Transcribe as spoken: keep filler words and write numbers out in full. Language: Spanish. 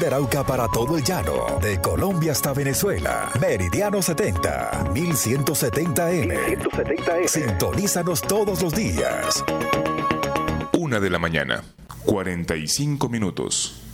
De Arauca para todo el llano, de Colombia hasta Venezuela. Meridiano setenta, mil ciento setenta eme. Sintonízanos todos los días. Una de la mañana, cuarenta y cinco minutos.